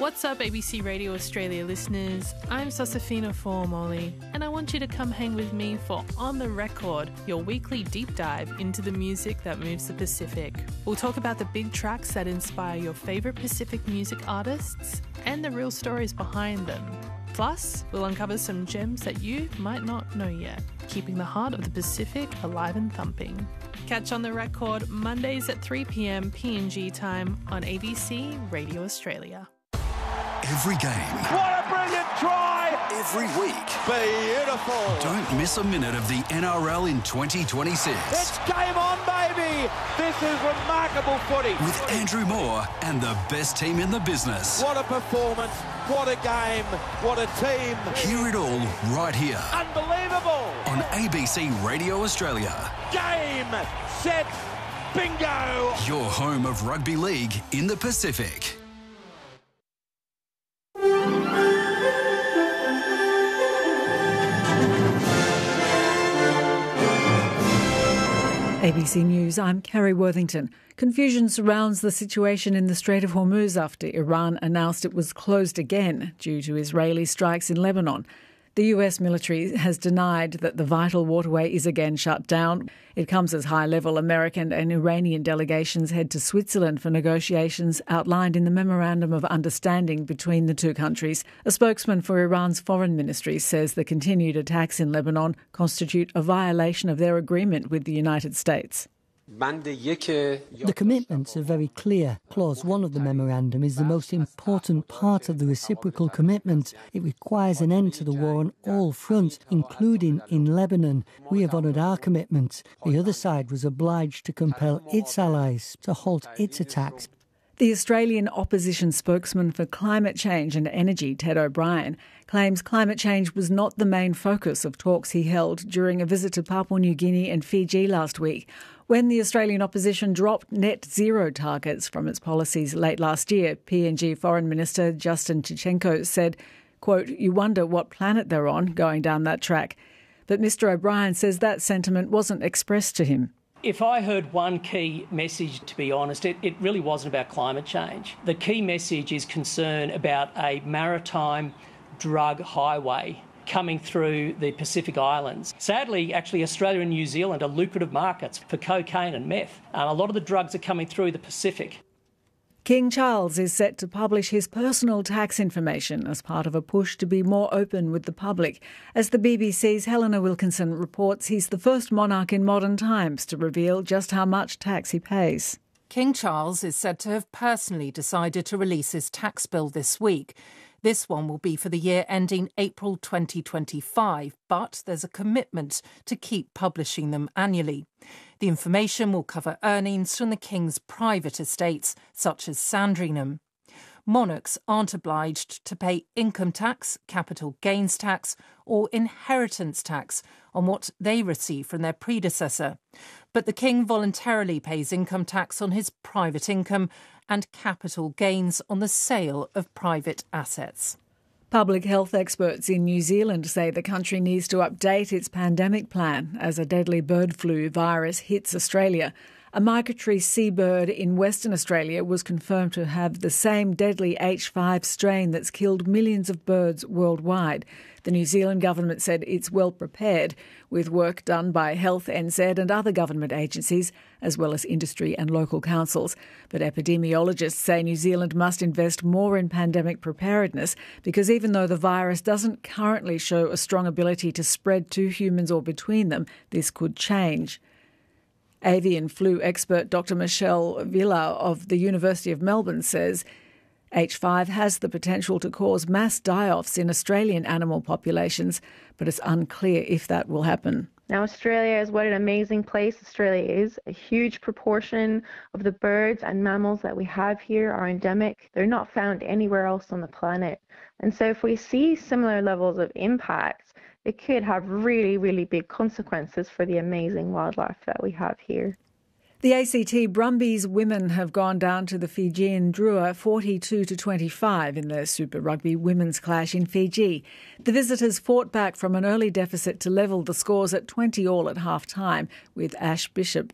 What's up, ABC Radio Australia listeners? I'm Sosafina Formoli, and I want you to come hang with me for On The Record, your weekly deep dive into the music that moves the Pacific. We'll talk about the big tracks that inspire your favourite Pacific music artists and the real stories behind them. Plus, we'll uncover some gems that you might not know yet, keeping the heart of the Pacific alive and thumping. Catch On The Record Mondays at 3 p.m. PNG time on ABC Radio Australia. Every game. What a brilliant try! Every week. Beautiful. Don't miss a minute of the NRL in 2026. It's game on, baby! This is remarkable footy. With Andrew Moore and the best team in the business. What a performance. What a game. What a team. Hear it all right here. Unbelievable. On ABC Radio Australia. Game, set, bingo. Your home of rugby league in the Pacific. ABC News, I'm Kerry Worthington. Confusion surrounds the situation in the Strait of Hormuz after Iran announced it was closed again due to Israeli strikes in Lebanon. The US military has denied that the vital waterway is again shut down. It comes as high-level American and Iranian delegations head to Switzerland for negotiations outlined in the Memorandum of Understanding between the two countries. A spokesman for Iran's foreign ministry says the continued attacks in Lebanon constitute a violation of their agreement with the United States. The commitments are very clear. Clause 1 of the memorandum is the most important part of the reciprocal commitment. It requires an end to the war on all fronts, including in Lebanon. We have honoured our commitments. The other side was obliged to compel its allies to halt its attacks. The Australian opposition spokesman for climate change and energy, Ted O'Brien, claims climate change was not the main focus of talks he held during a visit to Papua New Guinea and Fiji last week. When the Australian opposition dropped net zero targets from its policies late last year, PNG Foreign Minister Justin Chichenko said, quote, "You wonder what planet they're on going down that track." But Mr O'Brien says that sentiment wasn't expressed to him. If I heard one key message, to be honest, it really wasn't about climate change. The key message is concern about a maritime drug highway coming through the Pacific Islands. Sadly, actually, Australia and New Zealand are lucrative markets for cocaine and meth. A lot of the drugs are coming through the Pacific. King Charles is set to publish his personal tax information as part of a push to be more open with the public. As the BBC's Helena Wilkinson reports, he's the first monarch in modern times to reveal just how much tax he pays. King Charles is said to have personally decided to release his tax bill this week. This one will be for the year ending April 2025, but there's a commitment to keep publishing them annually. The information will cover earnings from the King's private estates, such as Sandringham. Monarchs aren't obliged to pay income tax, capital gains tax or inheritance tax on what they receive from their predecessor. But the King voluntarily pays income tax on his private income and capital gains on the sale of private assets. Public health experts in New Zealand say the country needs to update its pandemic plan as a deadly bird flu virus hits Australia. A migratory seabird in Western Australia was confirmed to have the same deadly H5 strain that's killed millions of birds worldwide. The New Zealand government said it's well prepared, with work done by Health NZ and other government agencies, as well as industry and local councils. But epidemiologists say New Zealand must invest more in pandemic preparedness because even though the virus doesn't currently show a strong ability to spread to humans or between them, this could change. Avian flu expert Dr Michelle Villa of the University of Melbourne says H5 has the potential to cause mass die-offs in Australian animal populations, but it's unclear if that will happen. Now, Australia is what an amazing place Australia is. A huge proportion of the birds and mammals that we have here are endemic. They're not found anywhere else on the planet. And so if we see similar levels of impact, it could have really, really big consequences for the amazing wildlife that we have here. The ACT Brumbies women have gone down to the Fijian Drua 42-25 in their Super Rugby women's clash in Fiji. The visitors fought back from an early deficit to level the scores at 20-all at half-time, with Ash Bishop